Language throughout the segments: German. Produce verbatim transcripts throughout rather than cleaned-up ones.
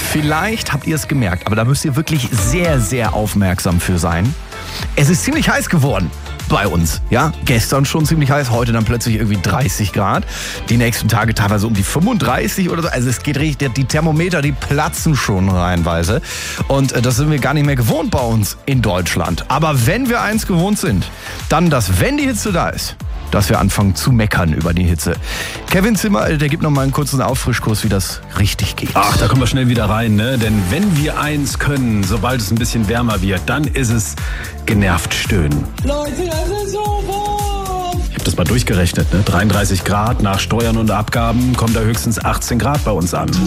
Vielleicht habt ihr es gemerkt, aber da müsst ihr wirklich sehr, sehr aufmerksam für sein. Es ist ziemlich heiß geworden bei uns. Ja, gestern schon ziemlich heiß, heute dann plötzlich irgendwie dreißig Grad. Die nächsten Tage teilweise um die fünfunddreißig oder so. Also es geht richtig, die Thermometer, die platzen schon reihenweise. Und das sind wir gar nicht mehr gewohnt bei uns in Deutschland. Aber wenn wir eins gewohnt sind, dann, dass wenn die Hitze da ist, dass wir anfangen zu meckern über die Hitze. Kevin Zimmer, der gibt noch mal einen kurzen Auffrischkurs, wie das richtig geht. Ach, da kommen wir schnell wieder rein, ne? Denn wenn wir eins können, sobald es ein bisschen wärmer wird, dann ist es genervt stöhnen. Leute, das ist so warm! Ich habe das mal durchgerechnet, ne? dreiunddreißig Grad nach Steuern und Abgaben kommen da höchstens achtzehn Grad bei uns an.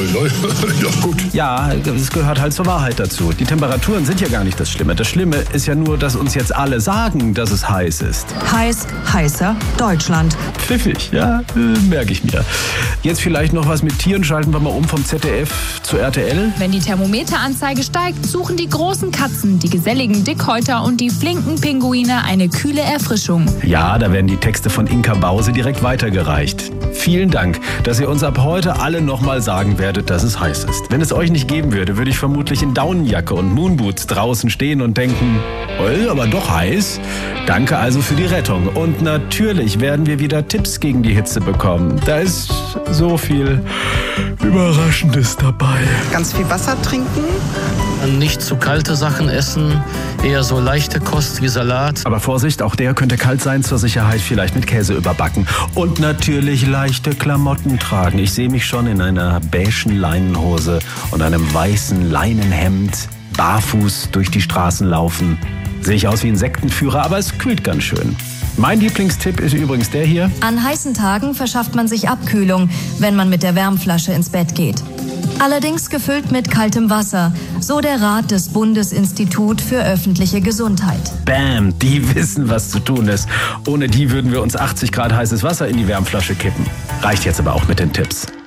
Ja, gut. Ja, es gehört halt zur Wahrheit dazu. Die Temperaturen sind ja gar nicht das Schlimme. Das Schlimme ist ja nur, dass uns jetzt alle sagen, dass es heiß ist. Heiß, heißer, Deutschland. Pfiffig, ja, äh, merke ich mir. Jetzt vielleicht noch was mit Tieren. Schalten wir mal um vom Z D F zu R T L. Wenn die Thermometeranzeige steigt, suchen die großen Katzen, die geselligen Dickhäuter und die flinken Pinguine eine kühle Erfrischung. Ja, da werden die Texte von Inka Bause direkt weitergereicht. Vielen Dank, dass ihr uns ab heute alle nochmal sagen werdet, dass es heiß ist. Wenn es euch nicht geben würde, würde ich vermutlich in Daunenjacke und Moonboots draußen stehen und denken, oh, aber doch heiß. Danke also für die Rettung. Und natürlich werden wir wieder Tipps gegen die Hitze bekommen. Da ist so viel Überraschendes dabei. Ganz viel Wasser trinken. Nicht zu kalte Sachen essen, eher so leichte Kost wie Salat. Aber Vorsicht, auch der könnte kalt sein, zur Sicherheit vielleicht mit Käse überbacken. Und natürlich leichte Klamotten tragen. Ich sehe mich schon in einer beigen Leinenhose und einem weißen Leinenhemd barfuß durch die Straßen laufen. Sehe ich aus wie ein Sektenführer, aber es kühlt ganz schön. Mein Lieblingstipp ist übrigens der hier. An heißen Tagen verschafft man sich Abkühlung, wenn man mit der Wärmflasche ins Bett geht. Allerdings gefüllt mit kaltem Wasser, so der Rat des Bundesinstitut für öffentliche Gesundheit. Bam, die wissen, was zu tun ist. Ohne die würden wir uns achtzig Grad heißes Wasser in die Wärmflasche kippen. Reicht jetzt aber auch mit den Tipps.